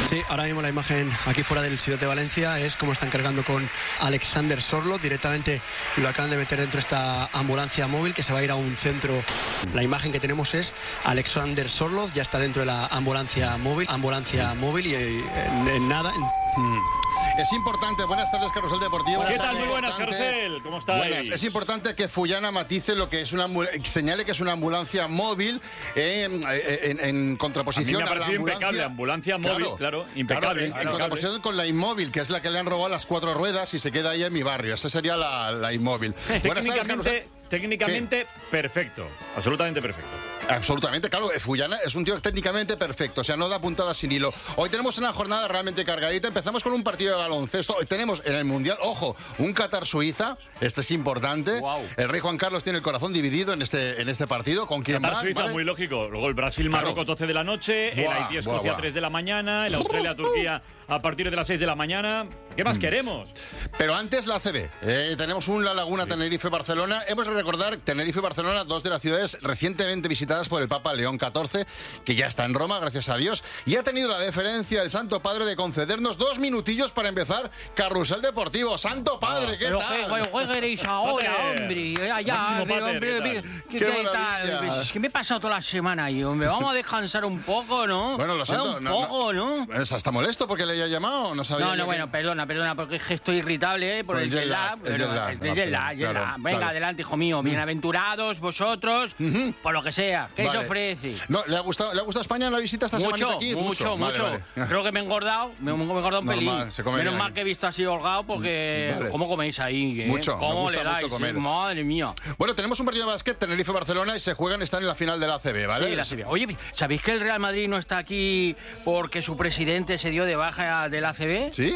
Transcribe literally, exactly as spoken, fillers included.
Sí, ahora mismo la imagen aquí fuera del Ciudad de Valencia es como están cargando con Alexander Sorloth. Directamente lo acaban de meter dentro de esta ambulancia móvil que se va a ir a un centro. La imagen que tenemos es Alexander Sorloth, ya está dentro de la ambulancia móvil, ambulancia móvil y en, en nada... En... Es importante, buenas tardes, Carrusel Deportivo. ¿Qué tal? Muy buenas, Carrusel. ¿Cómo estáis? Buenas. Es importante que Fullana matice lo que es una señale que es una ambulancia móvil eh, en, en contraposición a, mí me a la impecable, ambulancia. ambulancia móvil, claro, claro impecable. Claro, en, claro, en contraposición con la inmóvil, que es la que le han robado las cuatro ruedas y se queda ahí en mi barrio. Esa sería la, la inmóvil. Buenas tardes, Carrusel. Técnicamente ¿Qué? perfecto, absolutamente perfecto. Absolutamente, claro, Fullana es un tío técnicamente perfecto, o sea, no da puntadas sin hilo. Hoy tenemos una jornada realmente cargadita, empezamos con un partido de baloncesto, hoy tenemos en el Mundial, ojo, un Qatar-Suiza, este es importante, wow. El rey Juan Carlos tiene el corazón dividido en este, en este partido, ¿con quién va? Qatar-Suiza, ¿vale? Muy lógico, luego el Brasil-Marruecos claro. doce de la noche, buah, el Haití-Escocia tres de la mañana, el Australia-Turquía a partir de las seis de la mañana, ¿qué más mm. queremos? Pero antes la A C B, eh, tenemos un La Laguna sí. Tenerife-Barcelona, hemos de recordar Tenerife y Barcelona, dos de las ciudades recientemente visitadas por el Papa León catorce, que ya está en Roma, gracias a Dios, y ha tenido la deferencia el Santo Padre de concedernos dos minutillos para empezar Carrusel Deportivo. Santo Padre, oh, ¿qué pero tal? ¿Qué queréis ahora, hombre? Ya, ya, pero, hombre, ¿qué, ¿qué, ¿qué tal? Es que me he pasado toda la semana ahí, hombre. Vamos a descansar un poco, ¿no? Bueno, lo siento. Un no, poco, ¿no? ¿no? ¿Está molesto porque le haya llamado? No sabía. No, no, que... bueno, perdona, perdona, porque es que estoy irritable ¿eh? por, por el jet lag. El jet lag, el jet lag. Venga, claro. adelante, hijo mío. Bienaventurados vosotros, uh-huh. por lo que sea. ¿Qué vale. se ofrece? No, ¿le ha gustado, ¿le ha gustado España la visita esta mucho, semana aquí? Mucho, mucho, vale, mucho. Vale. Creo que me he engordado, me he engordado un Normal, pelín. Menos mal que he visto así holgado porque... Vale. ¿Cómo coméis ahí? ¿eh? Mucho, ¿Cómo me gusta le dais? mucho comer. ¿eh? Madre mía. Bueno, tenemos un partido de básquet, Tenerife-Barcelona, y se juegan, están en la final de la A C B, ¿vale? Sí, la A C B. Oye, ¿sabéis que el Real Madrid no está aquí porque su presidente se dio de baja de la A C B? ¿Sí?